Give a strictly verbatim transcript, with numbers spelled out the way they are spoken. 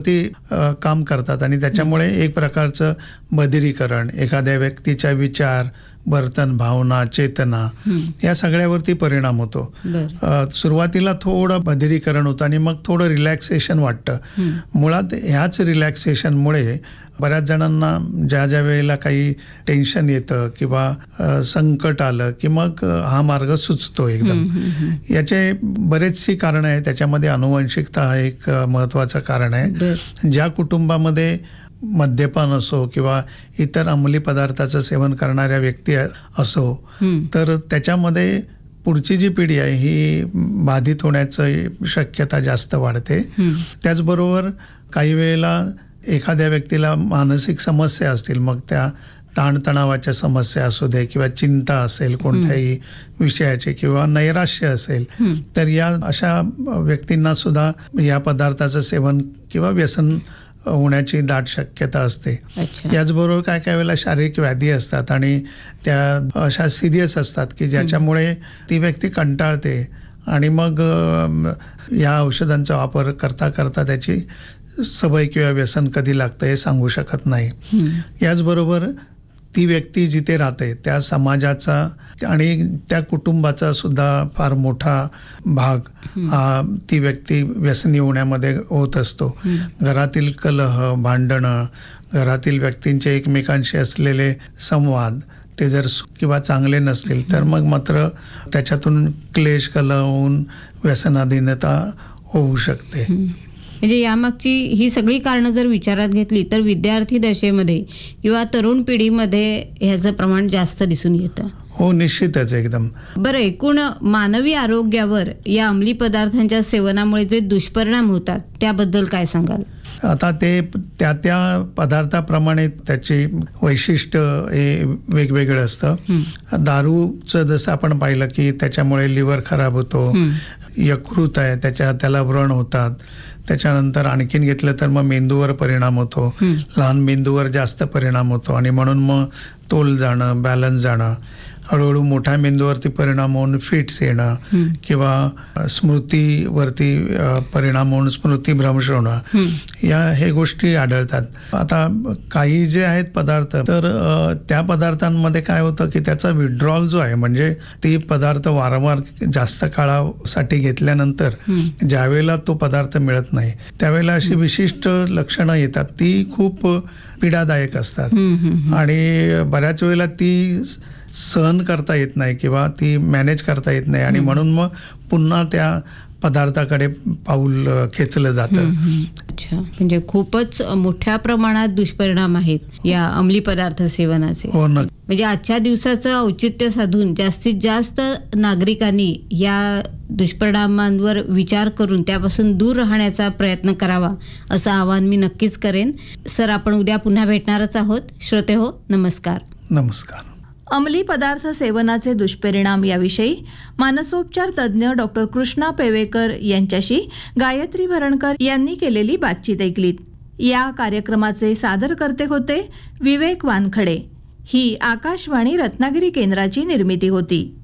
त्याच्यावरती काम करतात आणि त्याच्यामुळे एक प्रकारचं बधिरीकरण, एखाद्या व्यक्तीच्या विचार, वर्तन, भावना, चेतना या सगळ्यावरती परिणाम होतो. सुरुवातीला थोडं बधिरीकरण होतं आणि मग थोडं रिलॅक्सेशन वाटतं. मुळात ह्याच रिलॅक्सेशनमुळे बऱ्याच जणांना ज्या ज्या वेळेला काही टेन्शन येतं किंवा संकट आलं की मग हा मार्ग सुचतो एकदम. याचे बरेचशी कारणं आहेत. त्याच्यामध्ये अनुवंशिकता हा एक महत्त्वाचं कारण आहे. ज्या कुटुंबामध्ये मद्यपान असो किंवा इतर अंमली पदार्थाचं सेवन करणाऱ्या व्यक्ती असो तर त्याच्यामध्ये पुढची जी पिढी आहे ही बाधित होण्याची शक्यता जास्त वाढते. त्याचबरोबर काही वेळेला एखाद्या व्यक्तीला मानसिक समस्या असतील, मग त्या ताणतणावाच्या समस्या असू दे किंवा चिंता असेल कोणत्याही विषयाची किंवा नैराश्य असेल, तर या अशा व्यक्तींना सुद्धा या पदार्थाचं सेवन किंवा व्यसन होण्याची दाट शक्यता असते. याचबरोबर काय काय वेळेला शारीरिक व्याधी असतात आणि त्या अशा सिरियस असतात की ज्याच्यामुळे ती व्यक्ती कंटाळते आणि मग या औषधांचा वापर करता करता त्याची सवय किंवा व्यसन कधी लागतं हे सांगू शकत नाही. याचबरोबर ती व्यक्ती जिथे राहते त्या समाजाचा आणि त्या कुटुंबाचा सुद्धा फार मोठा भाग हा ती व्यक्ती व्यसनी होण्यामध्ये होत असतो. घरातील कलह, भांडणं, घरातील व्यक्तींचे एकमेकांशी असलेले संवाद ते जर किंवा चांगले नसतील तर मग मात्र त्याच्यातून क्लेश, कलह होऊन व्यसनाधीनता होऊ शकते. म्हणजे यामागची ही सगळी कारणं जर विचारात घेतली तर विद्यार्थी दशेमध्ये किंवा तरुण पिढीमध्ये ह्याचं प्रमाण जास्त दिसून येतं. हो, निश्चितच एकदम. बरं, एकूण मानवी आरोग्यावर या अंमली पदार्थांच्या सेवनामुळे जे दुष्परिणाम होतात त्याबद्दल काय सांगाल? आता ते त्या त्या पदार्थाप्रमाणे त्याची वैशिष्ट्य हे वेगवेगळं असतं. दारूचं जसं आपण पाहिलं की त्याच्यामुळे लिव्हर खराब होतो, यकृत आहे त्याच्या त्याला व्रण होतात. त्याच्यानंतर आणखीन घेतलं तर मग मेंदूवर परिणाम होतो, लहान मेंदूवर जास्त परिणाम होतो आणि म्हणून मग तोल जाणं, बॅलन्स जाणं, हळूहळू मोठ्या मेंदूवरती परिणाम होऊन फिट्स येणं किंवा स्मृतीवरती परिणाम होऊन स्मृतीभ्रंश होणं, या हे गोष्टी आढळतात. आता काही जे आहेत पदार्थ तर त्या पदार्थांमध्ये काय होतं की त्याचा विड्रॉल जो आहे म्हणजे ते पदार्थ वारंवार जास्त काळासाठी घेतल्यानंतर ज्यावेळेला तो पदार्थ मिळत नाही त्यावेळेला अशी विशिष्ट लक्षणं येतात. ती खूप पीडादायक असतात आणि बऱ्याच वेळेला ती सहन करता येत नाही किंवा ती मॅनेज करता येत नाही आणि म्हणून मग पुन्हा त्या पदार्थाकडे पाऊल खेचलं जातं. अच्छा, म्हणजे खूपच मोठ्या प्रमाणात दुष्परिणाम आहेत या अंमली पदार्थ सेवनाचे. हो ना. म्हणजे आजच्या दिवसाचं औचित्य साधून जास्तीत जास्त नागरिकांनी या दुष्परिणामांवर विचार करून त्यापासून दूर राहण्याचा प्रयत्न करावा असं आवाहन मी नक्कीच करेन. सर, आपण उद्या पुन्हा भेटणारच आहोत. श्रोते हो, नमस्कार. नमस्कार. अंमली पदार्थ सेवनाचे दुष्परिणाम याविषयी मानसोपचार तज्ज्ञ डॉक्टर कृष्णा पेवेकर यांच्याशी गायत्री भरणकर यांनी केलेली बातचीत ऐकलीत. या कार्यक्रमाचे सादरकर्ते होते विवेक वानखडे. ही आकाशवाणी रत्नागिरी केंद्राची निर्मिती होती.